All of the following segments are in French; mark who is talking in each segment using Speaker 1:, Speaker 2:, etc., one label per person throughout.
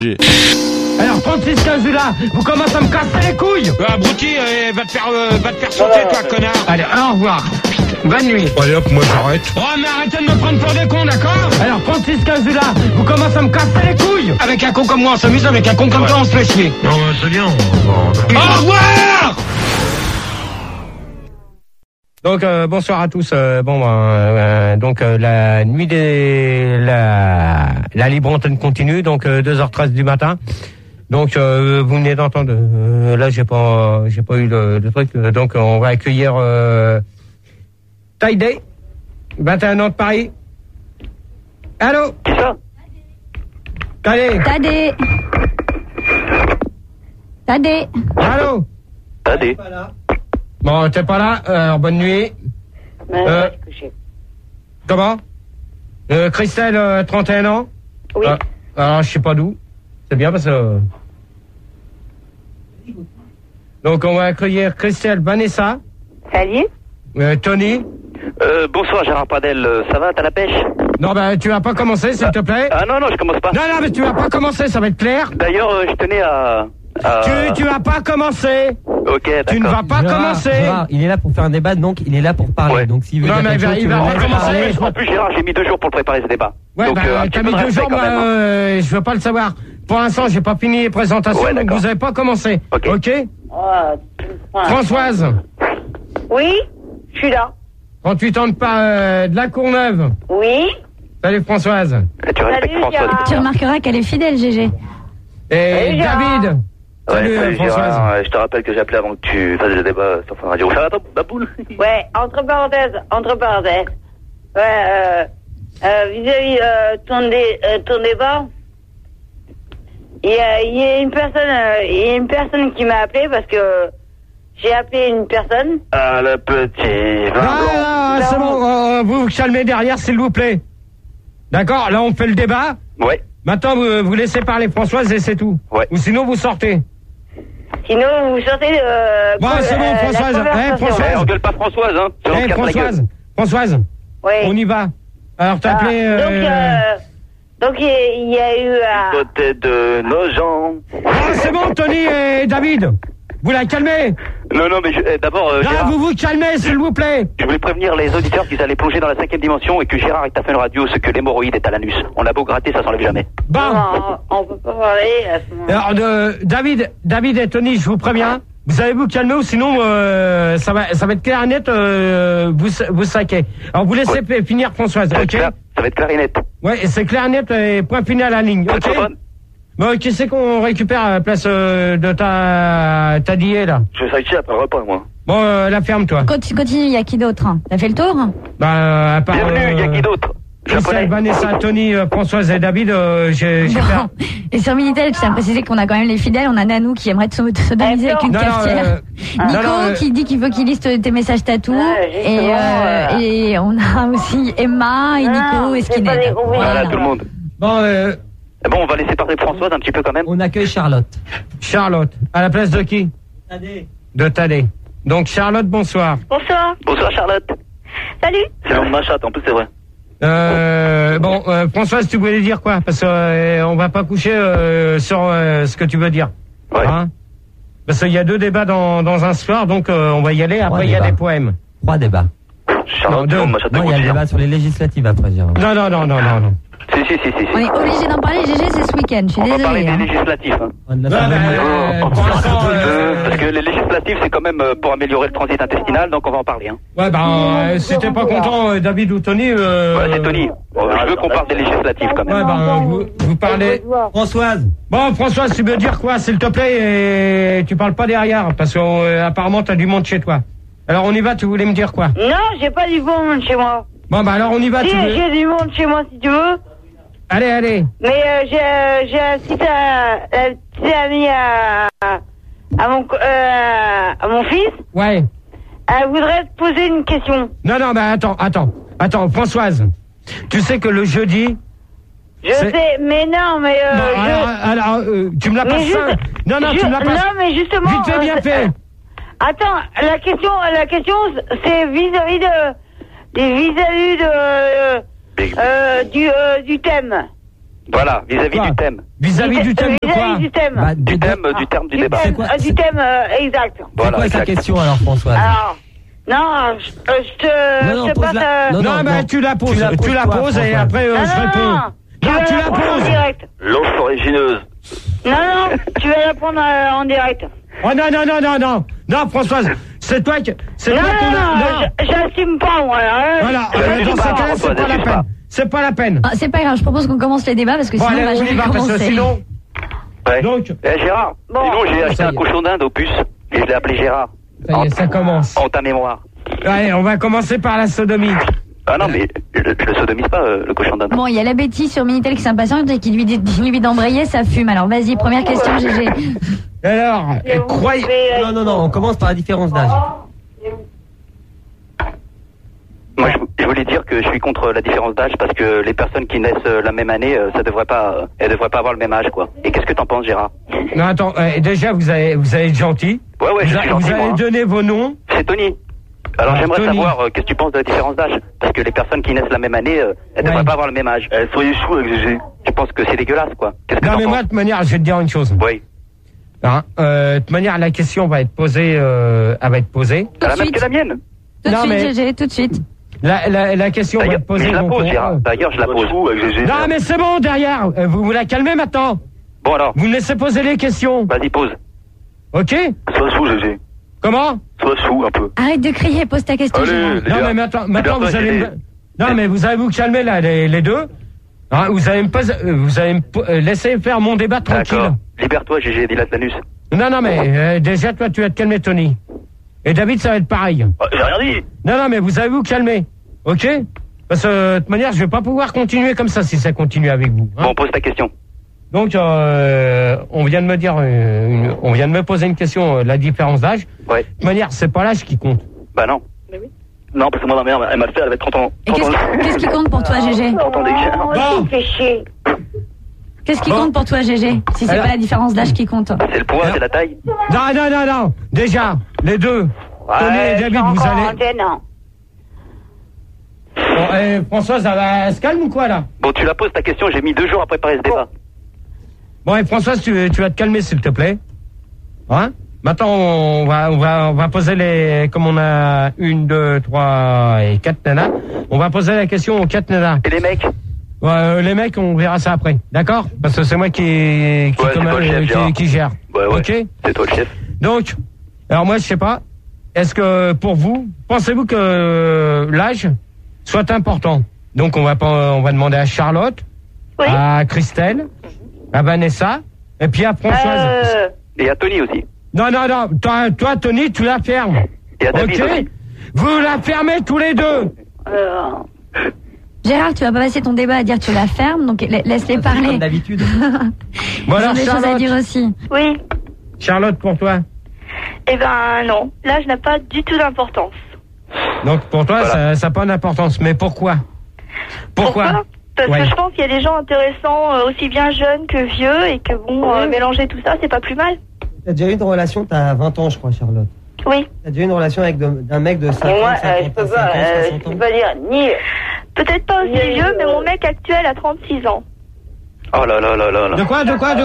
Speaker 1: Alors 36 15 là, vous commencez à me casser les couilles.
Speaker 2: Abruti, va te faire sauter, toi, connard.
Speaker 1: Allez, au revoir. Bonne nuit.
Speaker 2: Allez hop, moi j'arrête.
Speaker 1: Oh mais arrêtez de me prendre pour des cons, d'accord? Alors 36 15 là, vous commencez à me casser les couilles. Avec un con comme moi on s'amuse, avec un con comme toi on se fait chier.
Speaker 2: Non, c'est bien.
Speaker 1: Au revoir. Donc bonsoir à tous. Donc la nuit la libre antenne continue. Donc 2h13 du matin. Donc vous venez d'entendre. Là j'ai pas eu le truc. Donc on va accueillir Taïdé, 21 ans de Paris. Allô.
Speaker 3: Qui ça?
Speaker 1: Tadé. Allô.
Speaker 3: Tadé.
Speaker 1: Bon, t'es pas là. Alors, bonne nuit. Comment? Christelle, 31 ans.
Speaker 4: Oui.
Speaker 1: Alors, je sais pas d'où. C'est bien parce que... Donc, on va accueillir Christelle, Vanessa.
Speaker 4: Salut.
Speaker 1: Tony.
Speaker 3: Bonsoir Gérard Pradel, ça va, t'as la pêche?
Speaker 1: Non, tu vas pas commencer, s'il te plaît.
Speaker 3: Ah non, je commence pas.
Speaker 1: Non, mais tu vas pas commencer, ça va être clair.
Speaker 3: D'ailleurs, je tenais à...
Speaker 1: Tu vas pas commencer.
Speaker 3: Ok, d'accord.
Speaker 1: Tu ne vas pas commencer.
Speaker 5: Gérard, il est là pour faire un débat, donc il est là pour parler.
Speaker 3: Ouais.
Speaker 5: Donc s'il veut
Speaker 1: Non,
Speaker 5: dire
Speaker 1: mais
Speaker 5: quelque chose,
Speaker 1: il va pas commencer.
Speaker 3: En plus, Gérard, j'ai mis 2 jours pour le préparer ce débat.
Speaker 1: Ouais,
Speaker 3: donc,
Speaker 1: t'as mis 2 jours,
Speaker 3: quand même, hein.
Speaker 1: je veux pas le savoir. Pour l'instant, j'ai pas fini les présentations,
Speaker 3: Ouais,
Speaker 1: donc
Speaker 3: d'accord.
Speaker 1: vous avez pas commencé. Ok. Françoise,
Speaker 4: Oui, je suis là.
Speaker 1: 38 ans de la Courneuve.
Speaker 4: Oui.
Speaker 1: Salut Françoise.
Speaker 3: Et tu respectes
Speaker 4: Salut,
Speaker 3: François.
Speaker 4: Gérard.
Speaker 6: Tu remarqueras qu'elle est fidèle, GG.
Speaker 1: Et
Speaker 4: Salut, Gérard.
Speaker 1: David. Salut Françoise.
Speaker 3: Gérard, je te rappelle que j'ai appelé avant que tu fasses le débat sur Fun Radio. Ça va, baboule?
Speaker 4: Ouais, entre parenthèses. Ouais, vis-à-vis ton débat, il y a une personne qui m'a appelé parce que j'ai appelé une personne.
Speaker 3: Ah, le petit vin blanc.
Speaker 1: Ah, c'est bon, vous calmez derrière, s'il vous plaît. D'accord, là on fait le débat.
Speaker 3: Ouais.
Speaker 1: Maintenant, vous laissez parler Françoise et c'est tout.
Speaker 3: Ouais.
Speaker 1: Ou sinon, vous sortez.
Speaker 4: Sinon, vous sortez
Speaker 1: Bon, c'est bon, Françoise. Françoise.
Speaker 3: On gueule pas Françoise, hein. Sinon, on te casse la gueule.
Speaker 1: Françoise,
Speaker 4: Oui.
Speaker 1: on y va. Alors, t'as appelé...
Speaker 4: Donc, il y a eu...
Speaker 3: Côté de nos gens.
Speaker 1: Ah, c'est bon, Tony et David. Vous la calmez.
Speaker 3: Non, mais d'abord,
Speaker 1: Là,
Speaker 3: Gérard,
Speaker 1: vous calmez, s'il vous plaît.
Speaker 3: je voulais prévenir les auditeurs qu'ils allaient plonger dans la 5e dimension et que Gérard est à Fun Radio, ce que l'hémorroïde est à l'anus. On a beau gratter, ça s'enlève jamais.
Speaker 1: Bon.
Speaker 4: Non, on peut pas parler à ce moment.
Speaker 1: Alors, David et Tony, je vous préviens, vous allez vous calmer ou sinon ça va être clair et net, vous saquez. Alors vous laissez finir Françoise,
Speaker 3: Ça va être
Speaker 1: ok?
Speaker 3: clair- ça va être clair et net.
Speaker 1: Ouais, et c'est clair et net et point final à la ligne, ok?
Speaker 3: Antoine,
Speaker 1: Bon, qui c'est qu'on récupère à la place de ta diée là?
Speaker 3: je sais que après le repas, moi.
Speaker 1: Bon, la ferme toi.
Speaker 6: Continue, il y a qui d'autre? T'as fait le tour?
Speaker 1: Bah, à part...
Speaker 3: Bienvenue, y a qui d'autre?
Speaker 1: Christelle,
Speaker 3: Japonais.
Speaker 1: Vanessa, Tony, Françoise et David, j'ai fait...
Speaker 6: Bon. Et sur Minitel, je tiens à préciser qu'on a quand même les fidèles. On a Nanou qui aimerait te sodomiser avec une
Speaker 1: Non,
Speaker 6: cafetière. Nico
Speaker 1: non,
Speaker 6: qui dit qu'il veut qu'il liste tes messages tatou.
Speaker 4: Ouais,
Speaker 6: Et on a aussi Emma et Nico et
Speaker 4: c'est pas
Speaker 6: Skinhead.
Speaker 4: des gros
Speaker 3: Voilà, tout le monde.
Speaker 1: Bon,
Speaker 3: Bon, on va laisser parler Françoise un petit peu quand même.
Speaker 5: on accueille Charlotte.
Speaker 1: Charlotte, à la place de qui? De Tadé. Donc Charlotte, bonsoir.
Speaker 4: Bonsoir.
Speaker 3: Bonsoir Charlotte.
Speaker 4: Salut.
Speaker 3: C'est le nom de ma chatte, en plus c'est vrai.
Speaker 1: Françoise, tu voulais dire quoi? Parce que on va pas coucher sur ce que tu veux dire.
Speaker 3: Ouais.
Speaker 1: Hein? Parce qu'il y a 2 débats dans un soir, donc on va y aller. Après, il y a
Speaker 5: débats.
Speaker 1: des poèmes.
Speaker 5: 3 débats.
Speaker 3: Charlotte,
Speaker 1: deux.
Speaker 3: c'est le nom de ma chatte de
Speaker 5: Non, il y a le
Speaker 3: Gauthier.
Speaker 5: débat sur les législatives après, Gérard.
Speaker 1: Non.
Speaker 3: Si.
Speaker 6: On est obligé d'en parler, GG, c'est ce week-end. Je suis
Speaker 3: On va parler
Speaker 6: désolée.
Speaker 3: des législatifs. Hein.
Speaker 5: On a
Speaker 1: Ouais,
Speaker 5: fait-
Speaker 1: pour l'instant,
Speaker 3: Parce que les législatives, c'est quand même pour améliorer le transit intestinal, donc on va en parler. Hein.
Speaker 1: si t'es pas content, David ou Tony...
Speaker 3: Ouais, c'est Tony. Je veux qu'on parle des législatives quand même.
Speaker 1: vous parlez...
Speaker 5: Françoise.
Speaker 1: Bon, Françoise, tu veux dire quoi, s'il te plaît, et tu parles pas derrière, parce que apparemment t'as du monde chez toi. Alors on y va, tu voulais me dire quoi?
Speaker 4: Non, j'ai pas du bon monde chez moi.
Speaker 1: Bon, alors on y va,
Speaker 4: Si,
Speaker 1: tu veux...
Speaker 4: j'ai du monde chez moi si tu veux.
Speaker 1: Allez.
Speaker 4: Mais j'ai un petit ami à mon fils.
Speaker 1: Ouais.
Speaker 4: Elle voudrait te poser une question.
Speaker 1: Non, attends, Françoise. Tu sais que le jeudi...
Speaker 4: Je sais, mais non, mais
Speaker 1: tu me la
Speaker 4: mais
Speaker 1: passes
Speaker 4: juste-
Speaker 1: ça. Non, tu me la passes.
Speaker 4: Non, mais justement.
Speaker 1: Vite fait, bien fait.
Speaker 4: Attends, la question, c'est vis-à-vis du thème.
Speaker 3: Voilà, vis-à-vis
Speaker 1: Quoi
Speaker 3: du thème.
Speaker 1: Vis-à-vis du thème de quoi?
Speaker 4: Vis-à-vis du thème.
Speaker 5: Bah,
Speaker 3: Du thème du débat.
Speaker 5: C'est quoi,
Speaker 4: Du thème exact.
Speaker 5: c'est
Speaker 3: Voilà,
Speaker 5: quoi sa
Speaker 3: exact.
Speaker 5: question alors, Françoise?
Speaker 4: Alors, non, je te
Speaker 5: pose
Speaker 4: passe...
Speaker 5: la-
Speaker 1: Non,
Speaker 5: non,
Speaker 1: mais
Speaker 5: non.
Speaker 1: tu la poses,
Speaker 5: Tu la poses, toi,
Speaker 1: et
Speaker 5: François.
Speaker 1: après
Speaker 4: non,
Speaker 1: je réponds.
Speaker 4: non, tu
Speaker 1: Non,
Speaker 4: vas
Speaker 1: tu la
Speaker 4: répondre en
Speaker 1: poses.
Speaker 4: direct.
Speaker 3: L'offre origineuse.
Speaker 4: Non, tu vas répondre en direct.
Speaker 1: Oh non, Françoise, c'est toi qui... C'est
Speaker 4: Non,
Speaker 1: toi qui...
Speaker 4: non, j'assume pas, moi. Hein.
Speaker 1: Voilà, dans ce cas-là, c'est pas la peine. C'est pas la peine.
Speaker 6: Ah, c'est pas grave, je propose qu'on commence les débats parce que
Speaker 1: Bon,
Speaker 6: sinon
Speaker 1: allez,
Speaker 6: on va
Speaker 1: on y
Speaker 6: jamais
Speaker 1: va, parce que
Speaker 6: commencer.
Speaker 1: sinon...
Speaker 3: Ouais.
Speaker 1: Donc,
Speaker 3: Gérard,
Speaker 4: Bon.
Speaker 3: sinon j'ai acheté
Speaker 5: Ça y
Speaker 3: un
Speaker 5: est.
Speaker 3: cochon d'Inde au puce et je l'ai appelé Gérard.
Speaker 1: ça y est, ça commence.
Speaker 3: En ta mémoire.
Speaker 1: Allez, on va commencer par la sodomie.
Speaker 3: Ah non, mais je le sodomise pas, le cochon d'Inde.
Speaker 6: Bon, il y a la Betty sur Minitel qui s'impatiente et qui lui dit d'embrayer, ça fume. Alors vas-y, première question, GG.
Speaker 1: Alors, croyez...
Speaker 5: Non, on commence par la différence d'âge.
Speaker 3: Moi, je voulais dire que je suis contre la différence d'âge parce que les personnes qui naissent la même année, elles devraient pas avoir le même âge, quoi. Et qu'est-ce que t'en penses, Gérard?
Speaker 1: Non, attends, déjà, vous allez être gentil.
Speaker 3: Ouais, je suis gentil,
Speaker 1: Vous allez
Speaker 3: moi.
Speaker 1: donner vos noms.
Speaker 3: C'est Tony. Alors j'aimerais
Speaker 1: Tony.
Speaker 3: savoir qu'est-ce que tu penses de la différence d'âge. Parce que les personnes qui naissent la même année, elles devraient pas avoir le même âge. Soyez chou avec GG. Je pense que c'est dégueulasse, quoi. Qu'est-ce que
Speaker 1: Non,
Speaker 3: t'en
Speaker 1: mais moi,
Speaker 3: penses?
Speaker 1: de toute manière, je vais te dire une chose.
Speaker 3: Oui.
Speaker 1: Hein, de toute manière, la question va être posée. Elle va être posée.
Speaker 6: Tout
Speaker 3: La
Speaker 6: de
Speaker 3: même
Speaker 6: suite,
Speaker 3: que la mienne.
Speaker 6: tout de
Speaker 1: Non,
Speaker 6: suite,
Speaker 1: mais-
Speaker 6: GG, tout de suite.
Speaker 1: La question va
Speaker 3: D'ailleurs,
Speaker 1: être posée.
Speaker 3: je la
Speaker 1: donc,
Speaker 3: pose, Gérard. D'ailleurs, je la pose.
Speaker 1: Non, mais c'est bon, derrière. Vous la calmez maintenant.
Speaker 3: Bon alors,
Speaker 1: Vous me laissez poser les questions.
Speaker 3: vas-y, pose.
Speaker 1: Ok?
Speaker 3: Sois chou, GG.
Speaker 1: Comment?
Speaker 3: Sois chou un peu.
Speaker 6: Arrête de crier, pose ta question, Gérard.
Speaker 1: Non, mais maintenant vous allez me... Non, mais vous allez vous calmer là, les deux. Hein, vous allez me laisser faire mon débat tranquille.
Speaker 3: D'accord. Libère-toi, GG, dilate l'anus.
Speaker 1: Non, mais déjà, toi, tu vas te calmer, Tony. Et David, ça va être pareil.
Speaker 3: J'ai rien dit.
Speaker 1: Non, mais vous allez vous calmer. Ok? Parce que, de toute manière, je vais pas pouvoir continuer comme ça si ça continue avec vous. Hein.
Speaker 3: Bon, pose ta question.
Speaker 1: Donc, on vient de me dire, on vient de me poser une question, la différence d'âge.
Speaker 3: Ouais.
Speaker 1: De toute manière, c'est pas l'âge qui compte.
Speaker 3: Bah non.
Speaker 4: Mais oui.
Speaker 3: Non, parce que moi, ma mère, elle m'a fait, elle avait 30 ans.
Speaker 6: Et qu'est-ce qui compte pour toi, GG?
Speaker 3: Attendez,
Speaker 1: Bon.
Speaker 4: Fais chier.
Speaker 6: Qu'est-ce qui
Speaker 1: Bon.
Speaker 6: compte pour toi, GG? Si c'est
Speaker 1: Alors-
Speaker 6: pas la différence d'âge qui compte.
Speaker 3: c'est le poids, c'est la taille.
Speaker 1: Non. Déjà, les deux. Tony et David, vous allez... Bon, Françoise, elle se calme ou quoi, là?
Speaker 3: Bon, tu la poses ta question, j'ai mis 2 jours à préparer ce débat.
Speaker 1: Bon, et Françoise, tu vas te calmer, s'il te plaît. Hein? Maintenant, on va poser les... Comme on a 1, 2, 3 et 4 nanas, on va poser la question aux 4 nanas.
Speaker 3: Et les mecs?
Speaker 1: Les mecs, on verra ça après. D'accord? Parce que c'est moi qui
Speaker 3: c'est toi le chef, Gérard.
Speaker 1: qui gère.
Speaker 3: Ouais.
Speaker 1: Ok?
Speaker 3: C'est toi le chef.
Speaker 1: Donc, alors moi, je sais pas. Est-ce que pour vous, pensez-vous que l'âge soit important? Donc, on va demander à Charlotte,
Speaker 4: Oui.
Speaker 1: à Christelle, à Vanessa, et puis à Françoise.
Speaker 3: Et à Tony aussi.
Speaker 1: Non. Toi, Tony, tu la fermes.
Speaker 3: Et à David
Speaker 1: Ok?
Speaker 3: aussi.
Speaker 1: Vous la fermez tous les deux.
Speaker 6: Gérard, tu vas pas passer ton débat à dire tu la fermes, donc laisse-les
Speaker 5: Comme
Speaker 6: parler.
Speaker 5: d'habitude.
Speaker 1: Bon,
Speaker 6: Ils ont
Speaker 1: alors,
Speaker 6: des choses à dire aussi.
Speaker 7: Oui.
Speaker 1: Charlotte, pour toi.
Speaker 7: Eh ben non, l'âge n'a pas du tout d'importance.
Speaker 1: Donc, pour toi,
Speaker 3: Voilà.
Speaker 1: ça n'a pas d'importance. Mais pourquoi? Pourquoi?
Speaker 7: Parce
Speaker 1: Ouais.
Speaker 7: que je pense qu'il y a des gens intéressants, aussi bien jeunes que vieux, et que bon, mélanger tout ça, c'est pas plus mal.
Speaker 5: T'as déjà eu une relation, t'as 20 ans, je crois, Charlotte.
Speaker 7: Oui.
Speaker 5: T'as déjà eu une relation avec d'un mec de 50,
Speaker 4: Moi,
Speaker 5: 50,
Speaker 4: je peux
Speaker 5: 50,
Speaker 4: pas,
Speaker 5: 60
Speaker 4: je
Speaker 5: ans.
Speaker 4: peux pas dire ni.
Speaker 7: Peut-être pas aussi
Speaker 4: Oui,
Speaker 7: vieux, mais mon mec actuel a 36 ans.
Speaker 3: Oh là là là là là.
Speaker 1: De quoi?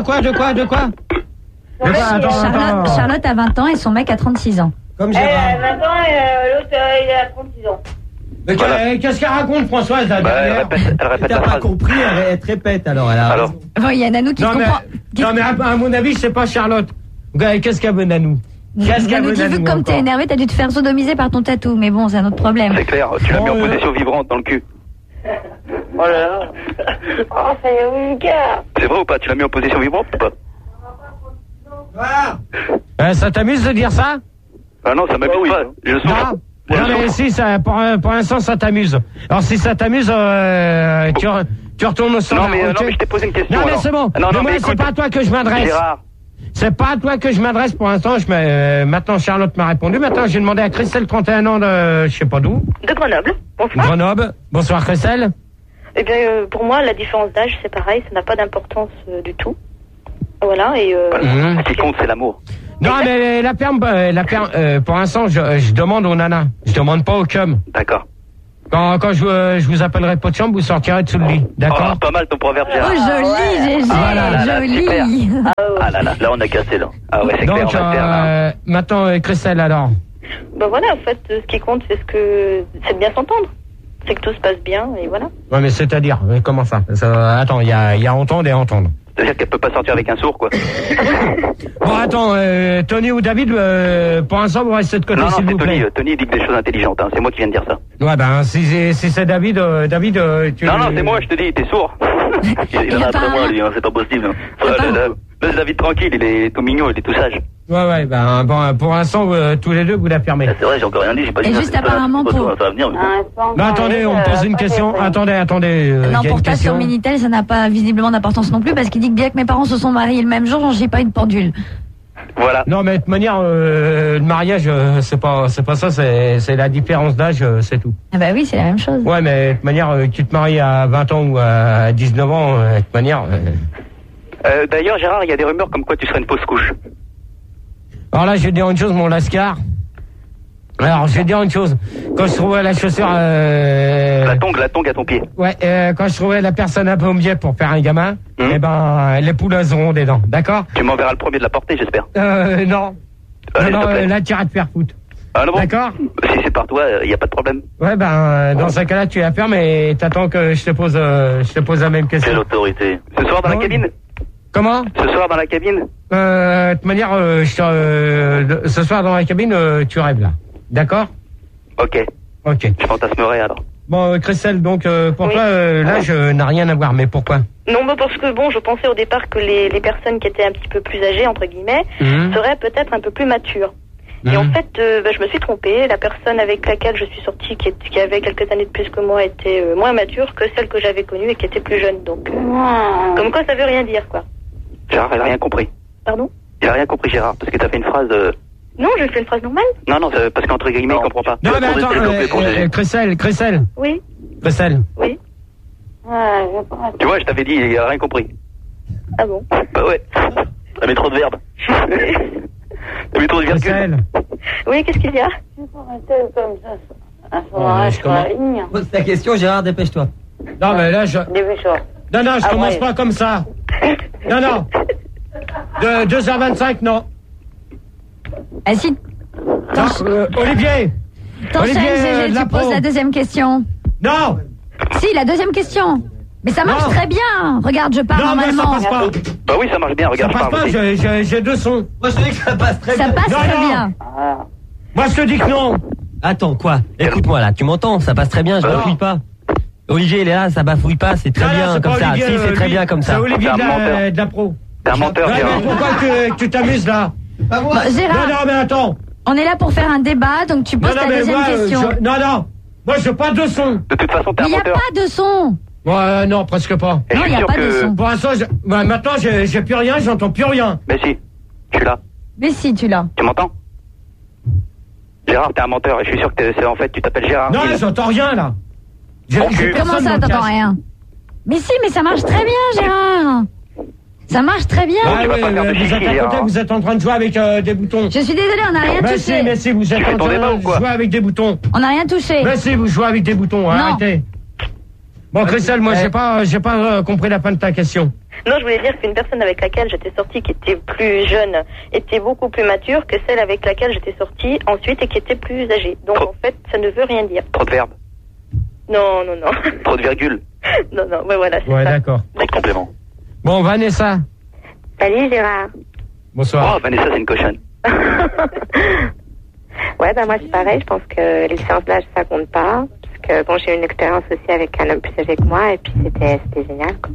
Speaker 6: Charlotte a 20 ans et son mec a 36 ans.
Speaker 5: Comme
Speaker 4: Elle a
Speaker 5: Gérard.
Speaker 4: 20 ans et l'autre, il a 36 ans.
Speaker 1: Mais
Speaker 3: Voilà.
Speaker 1: qu'est-ce qu'elle raconte, Françoise, là,
Speaker 3: Bah, elle
Speaker 1: derrière?
Speaker 3: répète
Speaker 5: T'as
Speaker 3: la
Speaker 5: pas
Speaker 3: phrase.
Speaker 5: compris, elle te répète alors. Elle a
Speaker 3: Alors,
Speaker 5: raison.
Speaker 6: Bon, il y a Nanou qui
Speaker 1: Non,
Speaker 6: comprend.
Speaker 1: mais à mon avis, c'est pas Charlotte. Qu'est-ce qu'elle veut, Nanou? Qu'est-ce qu'elle
Speaker 6: Nanou
Speaker 1: veut,
Speaker 6: qui veut,
Speaker 1: Nanou,
Speaker 6: comme t'es
Speaker 1: encore?
Speaker 6: énervé, t'as dû te faire sodomiser par ton tatou. Mais bon, c'est un autre problème.
Speaker 3: c'est clair, tu l'as mis en
Speaker 1: Bon,
Speaker 3: position vibrante dans le cul.
Speaker 4: Oh là là. Oh, c'est vulgaire.
Speaker 3: C'est vrai ou pas? Tu l'as mis en position vibrante ou pas?
Speaker 1: Ça t'amuse de dire ça?
Speaker 3: Ah non, ça m'amuse pas. Je
Speaker 1: Non,
Speaker 3: souffre.
Speaker 1: non, mais si, ça, pour l'instant, ça t'amuse. Alors, si ça t'amuse, tu retournes au standard.
Speaker 3: Non mais,
Speaker 1: ok
Speaker 3: non mais je t'ai posé une question.
Speaker 1: Non, mais
Speaker 3: alors.
Speaker 1: c'est bon.
Speaker 3: Ah, non,
Speaker 1: Mais moi,
Speaker 3: mais
Speaker 1: c'est
Speaker 3: écoute,
Speaker 1: pas à toi que je m'adresse.
Speaker 3: Gérard,
Speaker 1: C'est pas à toi que je m'adresse pour l'instant. Maintenant, Charlotte m'a répondu. Maintenant, j'ai demandé à Christelle, 31 ans de, je sais pas d'où.
Speaker 7: De Grenoble. Bonsoir.
Speaker 1: Grenoble. Bonsoir, Christelle.
Speaker 7: Eh bien, pour moi, la différence d'âge, c'est pareil, ça n'a pas d'importance du tout. Voilà, et...
Speaker 1: Mhm.
Speaker 3: ce qui compte c'est l'amour.
Speaker 1: Non, mais la perme, pour l'instant, je demande aux nanas. Je demande pas aux cum.
Speaker 3: D'accord.
Speaker 1: Quand je vous appellerai pot de chambre, vous sortirez dessous le lit. D'accord?
Speaker 3: Oh, pas mal ton proverbe, Gérard.
Speaker 6: Oh, joli, GG, joli.
Speaker 3: Ah là, là on a cassé, là. Ah ouais, c'est clair, on va faire, là.
Speaker 1: Maintenant, Christelle, alors.
Speaker 7: Ben voilà, en fait, ce qui compte, c'est c'est de bien s'entendre. C'est que tout se passe bien, et voilà.
Speaker 1: Ouais, mais c'est-à-dire, comment ça, attends, il y a entendre et entendre.
Speaker 3: C'est-à-dire qu'elle peut pas sortir avec un sourd, quoi.
Speaker 1: Bon, attends, Tony ou David, pour l'instant, vous restez de côté,
Speaker 3: non,
Speaker 1: s'il vous plaît.
Speaker 3: Tony dit que des choses intelligentes, hein. C'est moi qui viens de dire ça.
Speaker 1: Ouais, ben, si c'est David, tu...
Speaker 3: Non, c'est moi, je te dis, t'es sourd. Il en a après moi, lui, hein, c'est pas possible. Laisse David tranquille, il est tout mignon, il est tout sage.
Speaker 1: Ouais, ben, bon, pour l'instant, tous les deux, vous l'affirmez.
Speaker 3: C'est vrai, j'ai encore rien dit, j'ai pas dit.
Speaker 6: Et juste apparemment pour...
Speaker 3: Ça va venir,
Speaker 1: Non, attendez, on me pose une question. Attendez.
Speaker 6: Non,
Speaker 1: y a
Speaker 6: pour
Speaker 1: une
Speaker 6: ta
Speaker 1: question.
Speaker 6: sur Minitel, ça n'a pas visiblement d'importance non plus, parce qu'il dit que bien que mes parents se sont mariés le même jour, j'ai pas eu de pendule.
Speaker 3: Voilà.
Speaker 1: Non, mais de toute manière, le mariage, c'est pas ça, c'est la différence d'âge, c'est tout.
Speaker 6: Ah bah oui, c'est la même chose.
Speaker 1: Ouais, mais de toute manière, tu te maries à 20 ans ou à 19 ans, de toute manière...
Speaker 3: D'ailleurs, Gérard, il y a des rumeurs comme quoi tu serais une fausse couche.
Speaker 1: Alors là, je vais dire une chose, mon Lascar. Alors, je vais dire une chose. Quand je trouvais la chaussure...
Speaker 3: La tongue à ton pied.
Speaker 1: Ouais, quand je trouvais la personne un peu au pour faire un gamin, eh ben, les poules, elles auront des dents, d'accord?
Speaker 3: Tu m'enverras le premier de la portée, j'espère.
Speaker 1: Non.
Speaker 3: Allez,
Speaker 1: non,
Speaker 3: s'il te plaît.
Speaker 1: là, tu iras te faire foutre.
Speaker 3: Ah non, bon.
Speaker 1: D'accord?
Speaker 3: Si c'est par toi, il n'y a pas de problème.
Speaker 1: Ouais, ben, dans ce cas-là, tu la fermes et t'attends que je te pose la même question.
Speaker 3: Quelle autorité. Ce soir dans la cabine?
Speaker 1: Comment?
Speaker 3: Ce soir dans la cabine?
Speaker 1: De toute manière, ce soir dans la cabine, tu rêves là. D'accord?
Speaker 3: Ok. Je fantasmerai alors.
Speaker 1: Bon, Christelle, donc pour toi, l'âge n'a rien à voir, mais pourquoi?
Speaker 7: Non, mais parce que bon, je pensais au départ que les personnes qui étaient un petit peu plus âgées, entre guillemets, seraient peut-être un peu plus matures. Et en fait, je me suis trompée. La personne avec laquelle je suis sortie, qui avait quelques années de plus que moi, était moins mature que celle que j'avais connue et qui était plus jeune. Donc, comme quoi, ça veut rien dire, quoi.
Speaker 3: Gérard, elle a rien compris.
Speaker 7: Pardon?
Speaker 3: Il a rien compris, Gérard, parce que t'as fait une phrase...
Speaker 7: Non, j'ai fait une phrase normale.
Speaker 3: Non, c'est parce qu'entre guillemets, il comprend pas.
Speaker 1: Non, mais attends, Christelle.
Speaker 7: Oui.
Speaker 1: Christelle.
Speaker 7: Oui.
Speaker 3: Tu vois, je t'avais dit, il a rien compris.
Speaker 7: Ah bon?
Speaker 3: Bah ouais. T'as mis trop de verbes. T'as mis trop de virgules.
Speaker 7: Oui, qu'est-ce qu'il y a?
Speaker 5: Pose ta question, Gérard, dépêche-toi.
Speaker 1: Non, mais là, je commence pas comme ça. Non. De 2h25, non.
Speaker 6: Ah si.
Speaker 1: Olivier.
Speaker 6: T'enchaînes, GG, tu poses la deuxième question.
Speaker 1: Non.
Speaker 6: Si, la deuxième question. Mais ça marche très bien. Regarde, je parle normalement.
Speaker 1: Non, mais ça passe pas.
Speaker 3: Bah oui, ça marche bien, regarde,
Speaker 1: ça passe pas, j'ai deux sons.
Speaker 5: Moi, je te dis que ça passe très bien.
Speaker 6: Ça passe très bien.
Speaker 1: Moi, je te dis que non.
Speaker 5: Attends, quoi? Écoute-moi, là, tu m'entends? Ça passe très bien, je bafouille pas. Olivier, il est là, ça bafouille pas, c'est très bien comme ça. Si, c'est très bien comme ça.
Speaker 1: C'est Olivier de la pro.
Speaker 3: T'es un menteur, Gérard.
Speaker 1: Pourquoi tu t'amuses là?
Speaker 6: Gérard,
Speaker 1: non, mais attends.
Speaker 6: On est là pour faire un débat, donc tu poses ta deuxième question.
Speaker 1: Non. Moi, je veux pas de son.
Speaker 3: De toute façon, t'es un
Speaker 6: Mais il n'y a
Speaker 3: menteur.
Speaker 6: pas de son.
Speaker 1: Ouais, non, presque pas.
Speaker 6: Non, il n'y a pas de son.
Speaker 1: Pour l'instant, maintenant, j'ai plus rien, j'entends plus rien.
Speaker 3: Mais si, je suis là.
Speaker 6: Mais si, tu l'as.
Speaker 3: Tu m'entends? Gérard, t'es un menteur et je suis sûr que en fait, tu t'appelles Gérard.
Speaker 1: Non, j'entends rien là.
Speaker 6: Comment ça, t'entends rien? Mais si, mais ça marche très bien, Gérard. Ça marche très bien.
Speaker 1: Ah oui, vous êtes à côté, vous êtes en train de jouer avec des boutons.
Speaker 6: Je suis désolée, on n'a rien touché.
Speaker 1: Mais si, vous êtes en train de jouer avec des boutons.
Speaker 6: On n'a rien touché.
Speaker 1: Mais si, vous jouez avec des boutons, arrêtez. Bon, Christelle, moi, j'ai pas compris la fin de ta question.
Speaker 7: Non, je voulais dire qu'une personne avec laquelle j'étais sortie, qui était plus jeune, était beaucoup plus mature que celle avec laquelle j'étais sortie ensuite et qui était plus âgée. Donc, en fait, ça ne veut rien dire.
Speaker 3: Trop de verbes.
Speaker 7: Non.
Speaker 3: Trop de virgules.
Speaker 7: Non, ouais, voilà, c'est ça.
Speaker 1: Ouais, d'accord.
Speaker 3: Trop de compléments.
Speaker 1: Bon, Vanessa.
Speaker 7: Salut, Gérard.
Speaker 1: Bonsoir.
Speaker 3: Oh, Vanessa, c'est une cochonne.
Speaker 8: Ouais, bah moi c'est pareil, je pense que les différences d'âge ça compte pas. Parce que bon, j'ai eu une expérience aussi avec un homme plus âgé que moi et puis c'était génial, quoi.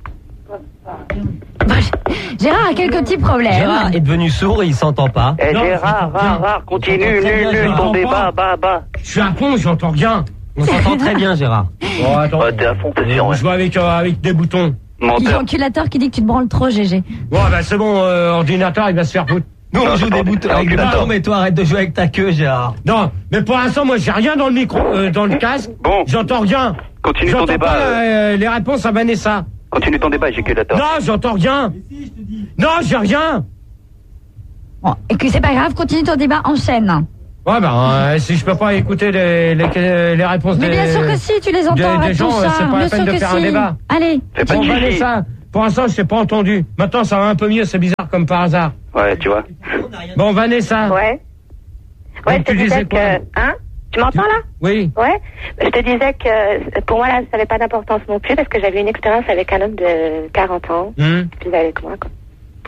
Speaker 6: Gérard a quelques petits problèmes.
Speaker 5: Gérard est devenu sourd et il s'entend pas.
Speaker 3: Gérard, rare, continue, nul, ton débat, bas.
Speaker 1: Je suis à fond, j'entends rien.
Speaker 5: On s'entend très bien, Gérard.
Speaker 1: Oh, attends.
Speaker 3: T'es à fond, t'es sûr,
Speaker 1: On
Speaker 3: ouais.
Speaker 1: joue avec des boutons.
Speaker 6: Il y a
Speaker 3: Menteur.
Speaker 6: l'enculateur qui dit que tu te branles trop, GG.
Speaker 1: Bon, bah c'est bon, ordinateur, il va se faire foutre.
Speaker 5: Nous, on joue des boutons avec des boutons, mais toi, arrête de jouer avec ta queue, Gérard.
Speaker 1: Non, mais pour l'instant, moi, j'ai rien dans le micro, dans le casque.
Speaker 3: Bon.
Speaker 1: J'entends rien.
Speaker 3: Continue ton
Speaker 1: J'entends
Speaker 3: débat.
Speaker 1: pas les réponses à Vanessa.
Speaker 3: Continue ton débat, éjaculateur.
Speaker 1: Non, j'entends rien. Non, j'ai rien.
Speaker 6: Bon, et que c'est pas grave, continue ton débat, enchaîne.
Speaker 1: Ouais, si je peux pas écouter les réponses
Speaker 6: Mais bien sûr que si, tu les entends,
Speaker 1: des gens, c'est pas la peine de faire un débat.
Speaker 6: Allez.
Speaker 1: Bon, Vanessa, pour l'instant, je t'ai pas entendu. Maintenant, ça va un peu mieux, c'est bizarre comme par hasard.
Speaker 3: Ouais, tu vois.
Speaker 1: Bon, Vanessa.
Speaker 8: Ouais. Ouais, je te disais que... Hein? Tu m'entends là?
Speaker 1: Oui.
Speaker 8: Ouais. Je te disais que pour moi, là, ça n'avait pas d'importance non plus parce que j'avais une expérience avec un homme de 40 ans, plus avec moi, quoi.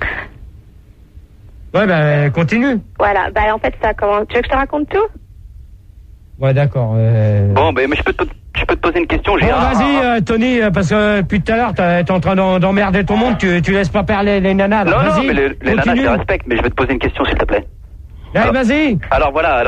Speaker 1: Ouais, continue.
Speaker 8: Voilà. En fait, ça commence... Tu veux que je te raconte tout?
Speaker 1: Ouais, d'accord.
Speaker 3: Bon, mais je peux te poser une question, Gérard.
Speaker 1: Bon, vas-y, Tony, parce que depuis tout à l'heure, t'es en train d'emmerder tout le monde, tu laisses pas parler les nanas.
Speaker 3: Non, mais les nanas, je les respecte, mais je vais te poser une question, s'il te plaît.
Speaker 1: Allez, vas-y.
Speaker 3: Alors voilà,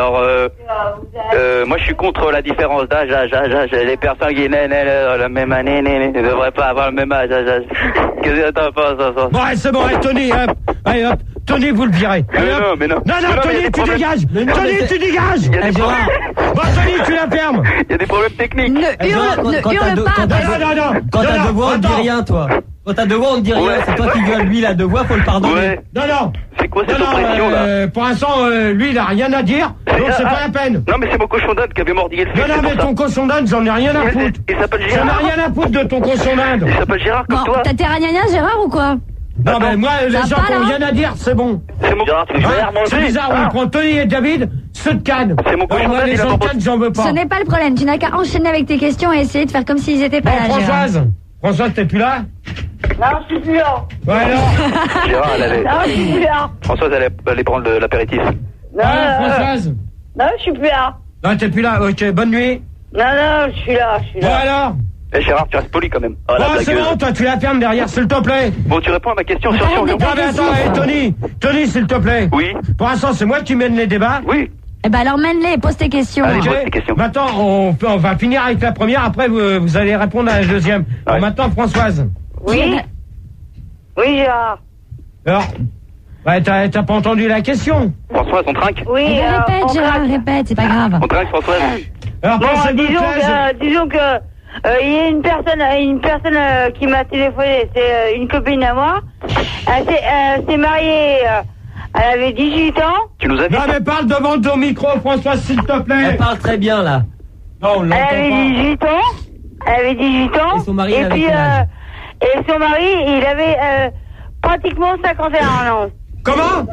Speaker 3: moi je suis contre la différence d'âge. Les personnes qui naissent la même année ne devraient pas avoir le même âge. Qu'est-ce que t'en penses?
Speaker 1: Bon, c'est bon, allez, Tony, allez, hop. Tony, vous le virez.
Speaker 3: Mais non.
Speaker 1: Non, Tony, tu dégages. Tony, tu dégages. Bon, Tony, tu la fermes.
Speaker 3: Il y a des problèmes techniques.
Speaker 6: Ne hurle pas.
Speaker 5: Non. Quand t'as deux voix, on ne dit rien, toi. Quand t'as deux voix, on ne dit rien. C'est toi qui gueules. Lui, il a deux voix, faut le pardonner.
Speaker 3: Ouais.
Speaker 1: Non.
Speaker 3: C'est quoi cette oppression, là?
Speaker 1: Pour l'instant, lui, il a rien à dire, donc c'est pas la peine.
Speaker 3: Non, mais c'est mon cochon d'Inde qui avait mordillé le fils.
Speaker 1: Non, mais ton cochon d'Inde, j'en ai rien à foutre.
Speaker 3: Il s'appelle Gérard.
Speaker 1: J'en ai rien à foutre de ton cochon d'Inde.
Speaker 3: Il s'appelle Gérard comme toi.
Speaker 6: T'as tes ragnagnas, Gérard, ou quoi?
Speaker 1: Non, mais moi, les gens qui ont rien à dire, c'est bon.
Speaker 3: C'est mon Gérard,
Speaker 1: c'est bizarre, on prend Tony et David, ceux de Cannes.
Speaker 3: C'est mon cochon
Speaker 1: d'Inde, les gens de Cannes, j'en veux pas.
Speaker 6: Ce n'est pas le problème, tu n'as qu'à enchaîner avec tes questions et essayer de faire comme s'ils étaient pas là,
Speaker 1: Françoise, t'es plus là?
Speaker 4: Non, je suis plus là.
Speaker 1: Ouais, alors?
Speaker 3: Gérard,
Speaker 4: Non, je suis plus là.
Speaker 3: Françoise, elle allait prendre l'apéritif.
Speaker 4: Non,
Speaker 1: Françoise?
Speaker 4: Non, je suis plus là.
Speaker 1: Non, t'es plus là, ok, bonne nuit.
Speaker 4: Non, je suis là.
Speaker 1: Bon, alors?
Speaker 3: Gérard, tu restes poli quand même.
Speaker 1: Oh, c'est bon, toi, tu la fermes derrière, s'il te plaît.
Speaker 3: Bon, tu réponds à ma question sur
Speaker 1: Non, mais attends, Tony, s'il te plaît.
Speaker 3: Oui.
Speaker 1: Pour l'instant, c'est moi qui mène les débats.
Speaker 3: Oui.
Speaker 6: Eh ben alors mène-les, pose tes questions.
Speaker 3: Allez, pose tes questions.
Speaker 1: Maintenant, on va finir avec la première, après vous allez répondre à la deuxième. Ouais. Bon, maintenant, Françoise.
Speaker 4: Oui, Gérard.
Speaker 1: Alors, ouais, t'as pas entendu la question?
Speaker 3: Françoise, on trinque?
Speaker 4: Oui,
Speaker 6: répète, Gérard, répète, c'est pas grave.
Speaker 3: On trinque, Françoise?
Speaker 1: Alors,
Speaker 4: disons que il y a une personne qui m'a téléphoné, c'est une copine à moi. Elle s'est mariée, elle avait 18 ans.
Speaker 3: Tu nous as dit?
Speaker 1: Non, mais parle devant ton micro, Françoise, s'il te plaît.
Speaker 5: Elle parle très bien, là.
Speaker 1: Non, on l'entend pas.
Speaker 4: Elle avait 18 ans.
Speaker 5: Et son mari,
Speaker 4: et puis, et son mari, il avait pratiquement 51 ans.
Speaker 1: Comment?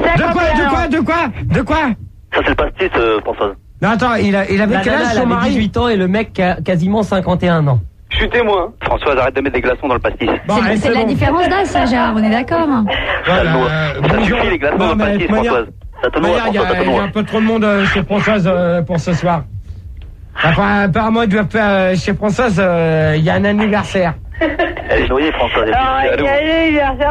Speaker 1: De quoi?
Speaker 3: Ça, c'est le pastis, Françoise.
Speaker 1: Non, attends, il avait quel âge, son mari?
Speaker 5: 18 ans et le mec a quasiment 51 ans.
Speaker 3: Je suis témoin. Françoise, arrête de mettre des glaçons dans le pastis.
Speaker 1: Bon,
Speaker 6: c'est la différence d'âge, ça, Gérard, on est d'accord?
Speaker 3: Ça suffit, les glaçons dans le pastis, Françoise. Ça te noie,
Speaker 1: Il y a un peu trop de monde chez Françoise pour ce soir. Enfin, apparemment, il doit faire chez Françoise, il y a un anniversaire.
Speaker 3: Elle est noyée, Françoise.
Speaker 4: Il y a un anniversaire.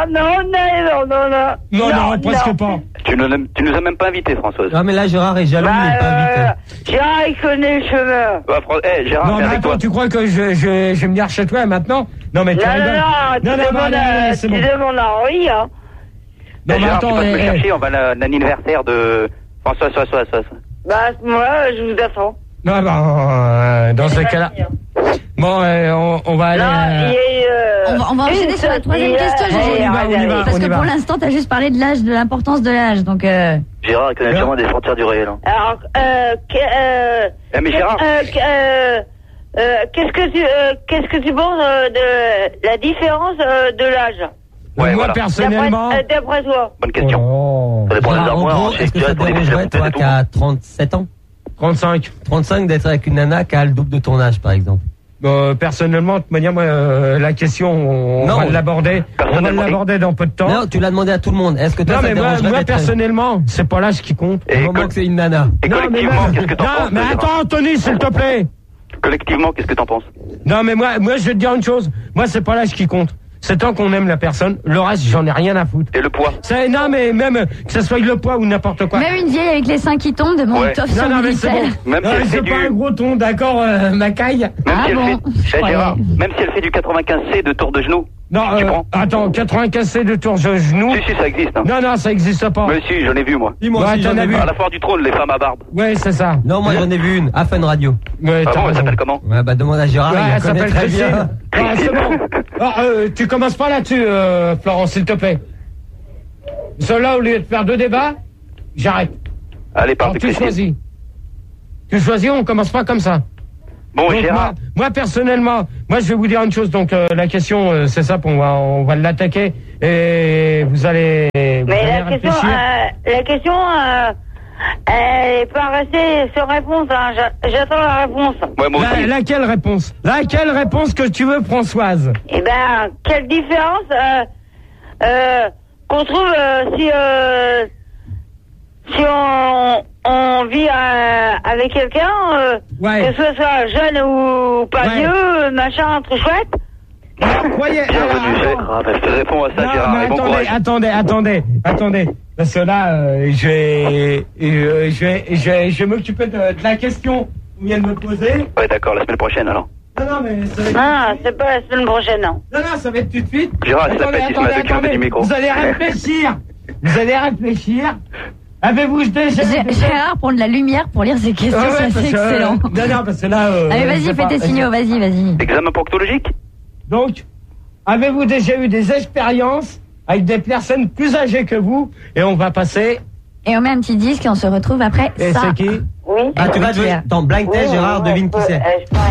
Speaker 4: Non,
Speaker 1: presque pas.
Speaker 3: Tu nous as même pas invités, Françoise.
Speaker 5: Non, mais là, Gérard est jaloux, il n'est pas invité.
Speaker 4: Gérard, il connaît le chemin.
Speaker 3: Gérard,
Speaker 1: non, mais attends, tu crois que je vais venir chez toi maintenant? Non, mais tu rigoles.
Speaker 4: Tu demandes à Henri, hein.
Speaker 1: Non, mais
Speaker 3: Gérard,
Speaker 1: attends,
Speaker 3: tu vas me chercher, on va à l'anniversaire de Françoise.
Speaker 4: À ce moment-là, je vous attends.
Speaker 1: Non, dans ce cas-là. Bon, on va aller.
Speaker 6: On va enchaîner sur la troisième question, Gégé. Parce que pour l'instant, t'as juste parlé de l'âge, de l'importance de l'âge, donc.
Speaker 3: Gérard connaît vraiment des frontières du réel. Hein.
Speaker 4: Alors,
Speaker 3: mais Gérard.
Speaker 4: Qu'est-ce que tu penses de la différence de l'âge?
Speaker 1: Ouais, moi, personnellement.
Speaker 4: D'après toi.
Speaker 3: Bonne question.
Speaker 5: Oh.
Speaker 3: Ça dépend des armoires.
Speaker 5: Est-ce que ça te dérangerait, toi, qui as 37 ans?
Speaker 1: 35.
Speaker 5: 35 d'être avec une nana qui a le double de ton âge, par exemple.
Speaker 1: Personnellement, de toute manière, moi, la question, on va l'aborder. On va l'aborder dans peu de temps.
Speaker 5: Non, tu l'as demandé à tout le monde. Est-ce que toi, ça te dérangerait
Speaker 1: moi, personnellement, c'est pas l'âge qui compte.
Speaker 5: Au moment que c'est une nana.
Speaker 3: Et collectivement, qu'est-ce que t'en penses?
Speaker 1: Non, mais attends, Anthony, s'il te plaît.
Speaker 3: Collectivement, qu'est-ce que t'en penses?
Speaker 1: Non, mais moi, je vais te dire une chose. Moi, c'est pas l'âge qui compte. C'est tant qu'on aime la personne, le reste, j'en ai rien à foutre.
Speaker 3: Et le poids?
Speaker 1: Non, mais même que ce soit le poids ou n'importe quoi.
Speaker 6: Même une vieille avec les seins qui tombent demande une toffe sur le
Speaker 1: c'est bon.
Speaker 3: Même si
Speaker 1: c'est pas un gros ton, d'accord, ma caille.
Speaker 3: Même si elle fait du 95C de tour de genou.
Speaker 1: Non, attends, 95C de tour de genou.
Speaker 3: Si, ça existe. Hein.
Speaker 1: Non, ça existe pas.
Speaker 3: Mais si, j'en ai vu, moi.
Speaker 5: Dis-moi si j'en ai vu.
Speaker 3: À la foire du trône, les femmes à barbe.
Speaker 1: Ouais, c'est ça.
Speaker 5: Non, moi, j'en ai vu une, à Fun Radio.
Speaker 1: Ouais,
Speaker 3: elle s'appelle comment?
Speaker 5: Ouais, demande à Gérard, il la connaît très bien.
Speaker 1: C'est bon. Tu commences pas là-dessus, Florence, s'il te plaît. Cela, au lieu de faire deux débats, j'arrête.
Speaker 3: Allez,
Speaker 1: Alors, tu choisis. Tu choisis, on commence pas comme ça.
Speaker 3: Bon,
Speaker 1: donc,
Speaker 3: Gérard.
Speaker 1: Moi, personnellement, moi, je vais vous dire une chose. Donc, la question, c'est ça, on va l'attaquer et vous allez.
Speaker 4: Mais la question, elle est pas restée sans réponse. Hein. J'attends la réponse.
Speaker 3: Ouais, moi aussi.
Speaker 1: Laquelle réponse? Laquelle réponse que tu veux, Françoise?
Speaker 4: Eh ben, quelle différence qu'on trouve si on vit avec quelqu'un, que ce soit jeune ou pas vieux, machin, trop chouette.
Speaker 1: Voyez,
Speaker 3: bienvenue, Gérard. Je te réponds à ça,
Speaker 1: non,
Speaker 3: Gérard.
Speaker 1: mais
Speaker 3: Bon courage.
Speaker 1: attendez. Parce que là, je vais m'occuper de la question qu'on vient de me poser.
Speaker 3: Ouais, d'accord, la semaine prochaine, alors.
Speaker 1: Non, mais
Speaker 4: c'est pas la semaine prochaine, non.
Speaker 1: Non, ça va être tout de suite.
Speaker 3: Gérard, c'est la petite main de du micro.
Speaker 1: Vous allez réfléchir. Avez-vous déjà...
Speaker 6: Gérard prend de la lumière pour lire ses questions, c'est excellent.
Speaker 1: Non, parce que là...
Speaker 6: Allez, vas-y, fais tes signaux, vas-y.
Speaker 3: Examen proctologique.
Speaker 1: Donc, avez-vous déjà eu des expériences avec des personnes plus âgées que vous? Et on va passer...
Speaker 6: Et on met un petit disque et on se retrouve après
Speaker 1: et
Speaker 6: ça.
Speaker 1: c'est qui?
Speaker 4: Oui.
Speaker 5: Ah, tu vas jouer dans Blind Test, Gérard, devine qui c'est.